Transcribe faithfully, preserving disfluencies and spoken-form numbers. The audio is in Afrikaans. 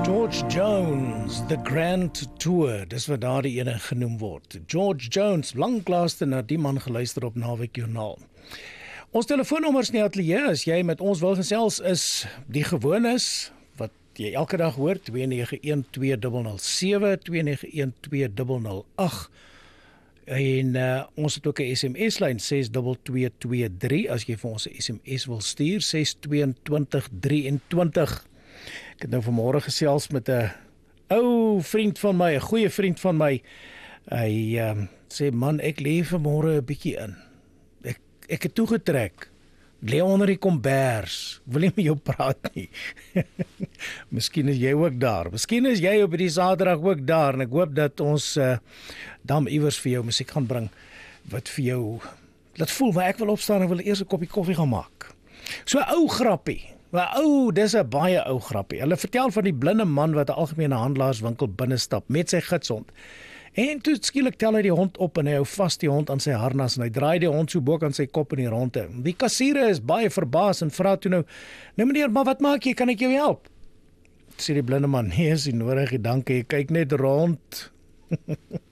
George Jones, The Grand Tour, dis wat daar die ene genoem word. George Jones, langlaaste na die man geluister op Naweek Journaal. Ons telefoonnommers in die ateljee, as jy met ons wil gesels, is die gewone is, wat jy elke dag hoor, twee nege een twee nul nul sewe, twee nege een twee nul nul agt, en uh, ons het ook 'n S M S-lyn ses twee twee twee drie, as jy vir ons 'n S M S wil stuur, ses twee twee drie twee. Ek het nou vanmôre gesels met 'n ou vriend van my, 'n goeie vriend van my. Hy um, sê, man, ek lê vanmôre 'n bietjie in. Ek ek het toegetrek. Lê onder die kombers. Wil nie met jou praat nie. Miskien is jy ook daar. Miskien is jy op die Saterdag ook daar, en ek hoop dat ons uh, dan iewers vir jou musiek gaan bring wat vir jou laat voel, maar ek wil opstaan en wil eers 'n koppie koffie gaan maak. So 'n ou grappie. Maar ou, dis 'n baie ou grappie. Hulle vertel van die blinde man wat 'n algemene handelaarswinkel binne stap met sy gidshond. En toe skielik tel hy die hond op en hy hou vas die hond aan sy harnas en hy draai die hond so bo aan sy kop in die ronde. Die kassiere is baie verbaas en vra toe nou, nou meneer, maar wat maak jy? Kan ek jou help? Sê die blinde man, nee, is nie nodig, dankie, kyk net rond.